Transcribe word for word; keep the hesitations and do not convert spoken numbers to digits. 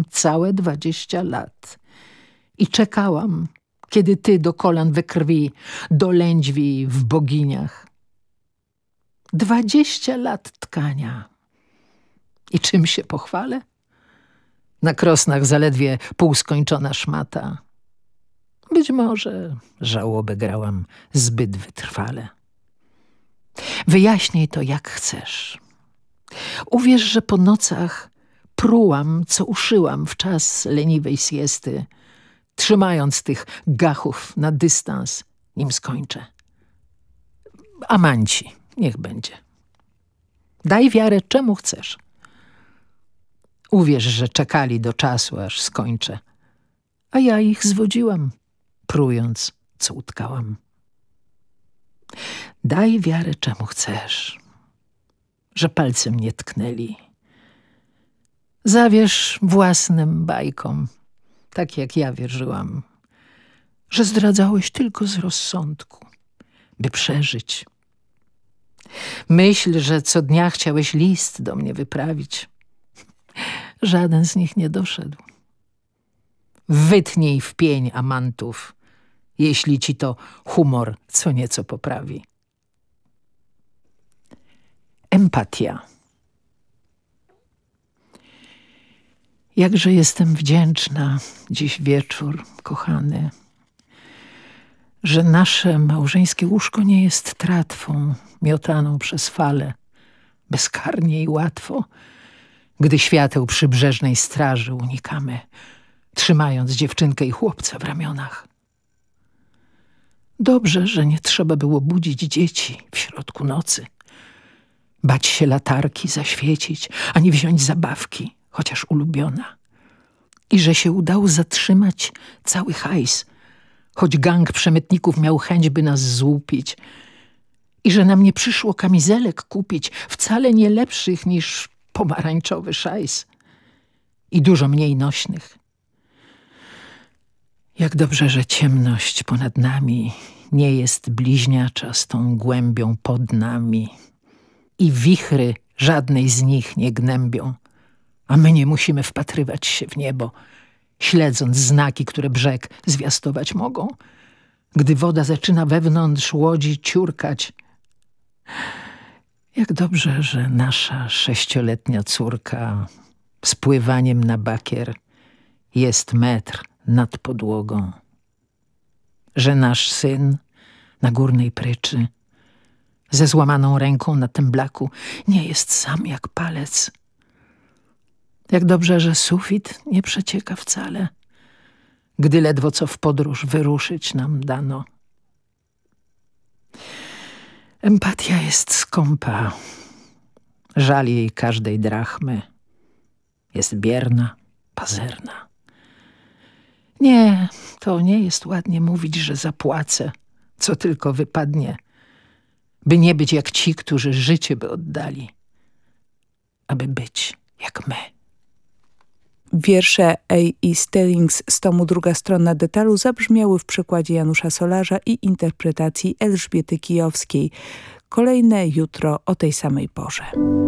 całe dwadzieścia lat. I czekałam, kiedy ty do kolan we krwi, do lędźwi w boginiach. Dwadzieścia lat tkania. I czym się pochwalę? Na krosnach zaledwie półskończona szmata. Być może żałobę grałam zbyt wytrwale. Wyjaśnij to jak chcesz. Uwierz, że po nocach prułam, co uszyłam w czas leniwej siesty, trzymając tych gachów na dystans, nim skończę. Amanci, niech będzie. Daj wiarę czemu chcesz. Uwierz, że czekali do czasu, aż skończę. A ja ich zwodziłam, prując, co utkałam. Daj wiarę czemu chcesz, że palcem nie tknęli. Zawierz własnym bajkom, tak jak ja wierzyłam, że zdradzałeś tylko z rozsądku, by przeżyć. Myśl, że co dnia chciałeś list do mnie wyprawić. Żaden z nich nie doszedł. Wytnij w pień amantów, jeśli ci to humor co nieco poprawi. Empatia. Jakże jestem wdzięczna dziś wieczór, kochany, że nasze małżeńskie łóżko nie jest tratwą miotaną przez fale, bezkarnie i łatwo, gdy świateł przybrzeżnej straży unikamy, trzymając dziewczynkę i chłopca w ramionach. Dobrze, że nie trzeba było budzić dzieci w środku nocy, bać się latarki zaświecić, ani wziąć zabawki, chociaż ulubiona. I że się udało zatrzymać cały hajs, choć gang przemytników miał chęć, by nas złupić. I że nam nie przyszło kamizelek kupić, wcale nie lepszych niż pomarańczowy szajs. I dużo mniej nośnych. Jak dobrze, że ciemność ponad nami nie jest bliźniacza z tą głębią pod nami. I wichry żadnej z nich nie gnębią, a my nie musimy wpatrywać się w niebo, śledząc znaki, które brzeg zwiastować mogą, gdy woda zaczyna wewnątrz łodzi ciurkać. Jak dobrze, że nasza sześcioletnia córka z pływaniem na bakier jest metr nad podłogą, że nasz syn na górnej pryczy ze złamaną ręką na temblaku nie jest sam jak palec. Jak dobrze, że sufit nie przecieka wcale, gdy ledwo co w podróż wyruszyć nam dano. Empatia jest skąpa, żal jej każdej drachmy, jest bierna, pazerna. Nie, to nie jest ładnie mówić, że zapłacę, co tylko wypadnie, by nie być jak ci, którzy życie by oddali, aby być jak my. Wiersze A E Stillings z tomu Druga strona detalu zabrzmiały w przekładzie Janusza Solarza i interpretacji Elżbiety Kijowskiej. Kolejne jutro o tej samej porze.